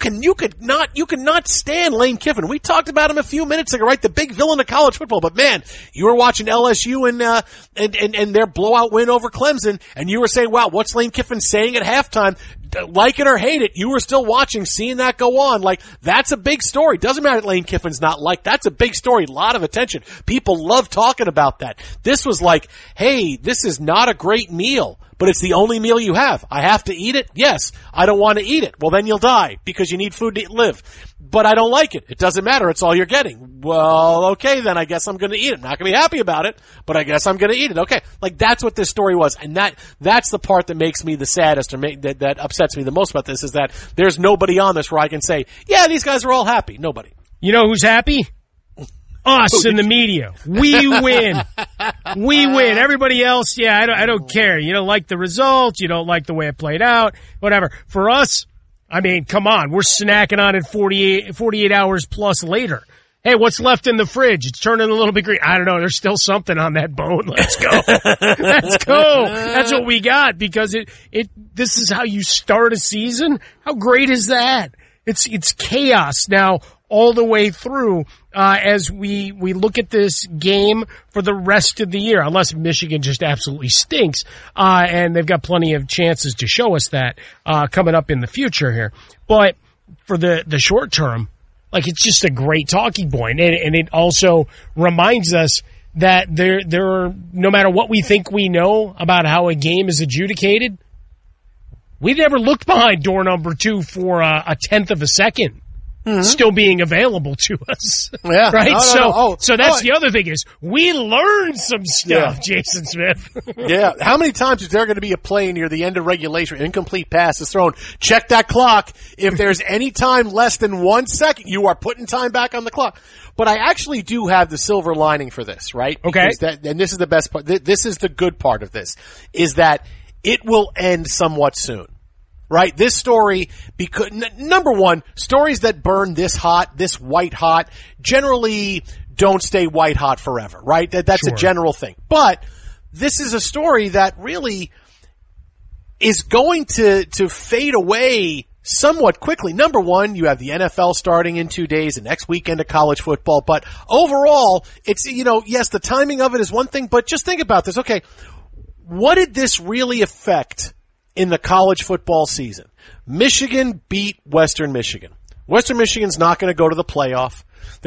could not stand Lane Kiffin. We talked about him a few minutes ago, right? The big villain of college football. But man, you were watching LSU and their blowout win over Clemson, and you were saying, wow, what's Lane Kiffin saying at halftime? Like it or hate it, you were still watching, seeing that go on. Like, that's a big story. Doesn't matter that Lane Kiffin's not liked. That's a big story. A lot of attention. People love talking about that. This was like, hey, this is not a great meal, but it's the only meal you have. I have to eat it? Yes. I don't want to eat it. Well, then you'll die because you need food to live. But I don't like it. It doesn't matter. It's all you're getting. Well, okay, then I guess I'm going to eat it. I'm not going to be happy about it, but I guess I'm going to eat it. Okay. Like, that's what this story was. And that's the part that makes me the saddest, or that upsets me the most about this, is that there's nobody on this where I can say, yeah, these guys are all happy. Nobody. You know who's happy? Us in the media. We win. We win. Everybody else, yeah, I don't care. You don't like the result. You don't like the way it played out. Whatever. For us, I mean, come on. We're snacking on it 48 hours plus later. Hey, what's left in the fridge? It's turning a little bit green. I don't know. There's still something on that bone. Let's go. Let's go. That's what we got, because this is how you start a season. How great is that? It's chaos now all the way through, as we look at this game for the rest of the year, unless Michigan just absolutely stinks, and they've got plenty of chances to show us that, coming up in the future here. But for the short term, like, it's just a great talking point, and it also reminds us that there are, no matter what we think we know about how a game is adjudicated, we've never looked behind door number 2 for a tenth of a second. Mm-hmm. Still being available to us. Yeah. Right? So that's the other thing, is we learned some stuff, yeah. Jason Smith. Yeah. How many times is there going to be a play near the end of regulation, incomplete pass is thrown? Check that clock. If there's any time less than 1 second, you are putting time back on the clock. But I actually do have the silver lining for this, right? Okay. And this is the best part. This is the good part of this, is that it will end somewhat soon. Right? This story, because, number one, stories that burn this hot, this white hot, generally don't stay white hot forever, right? That's sure. A general thing. But this is a story that really is going to fade away somewhat quickly. Number one, you have the NFL starting in 2 days, the next weekend of college football. But overall, it's, yes, the timing of it is one thing, but just think about this. Okay, what did this really affect in the college football season? Michigan beat Western Michigan. Western Michigan's not going to go to the playoff.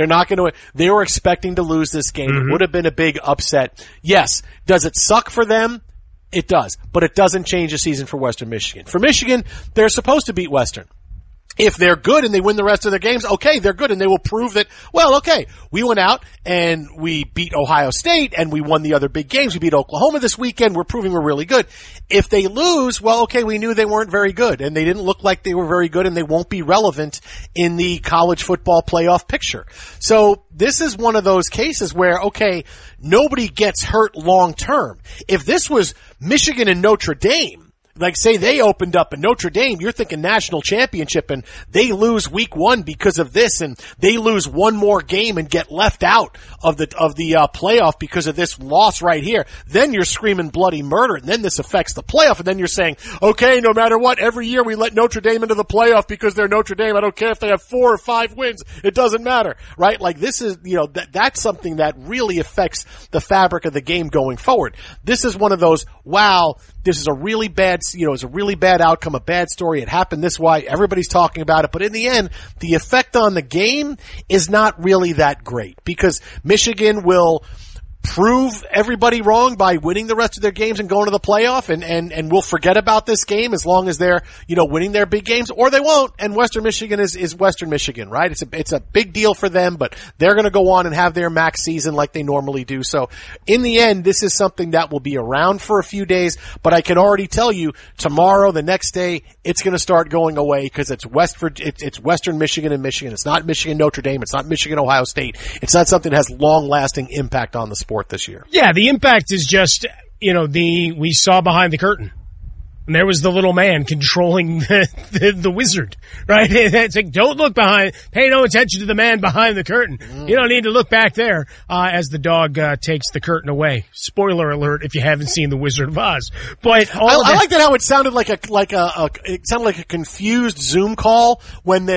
They were expecting to lose this game. Mm-hmm. It would have been a big upset. Yes. Does it suck for them? It does. But it doesn't change the season for Western Michigan. For Michigan, they're supposed to beat Western. If they're good and they win the rest of their games, okay, they're good, and they will prove that, well, okay, we went out and we beat Ohio State and we won the other big games. We beat Oklahoma this weekend. We're proving we're really good. If they lose, well, okay, we knew they weren't very good and they didn't look like they were very good, and they won't be relevant in the college football playoff picture. So this is one of those cases where, okay, nobody gets hurt long term. If this was Michigan and Notre Dame, like, say they opened up in Notre Dame, you're thinking national championship, and they lose week 1 because of this, and they lose one more game and get left out of the playoff because of this loss right here. Then you're screaming bloody murder, and then this affects the playoff, and then you're saying, okay, no matter what, every year we let Notre Dame into the playoff because they're Notre Dame. I don't care if they have 4 or 5 wins. It doesn't matter, right? Like, this is, that's something that really affects the fabric of the game going forward. This is one of those, wow, this is a really bad, it's a really bad outcome, a bad story. It happened this way. Everybody's talking about it. But in the end, the effect on the game is not really that great, because Michigan will prove everybody wrong by winning the rest of their games and going to the playoff, and we'll forget about this game as long as they're, winning their big games, or they won't. And Western Michigan is Western Michigan, right? It's a big deal for them, but they're going to go on and have their max season like they normally do. So in the end, this is something that will be around for a few days, but I can already tell you tomorrow, the next day, it's going to start going away, because it's Western Michigan and Michigan. It's not Michigan Notre Dame. It's not Michigan Ohio State. It's not something that has long-lasting impact on the sport this year. Yeah, the impact is just, we saw behind the curtain. And there was the little man controlling the wizard, right? It's like, don't look behind, pay no attention to the man behind the curtain. You don't need to look back there, as the dog takes the curtain away. Spoiler alert if you haven't seen The Wizard of Oz. But I like that how it sounded like a confused Zoom call when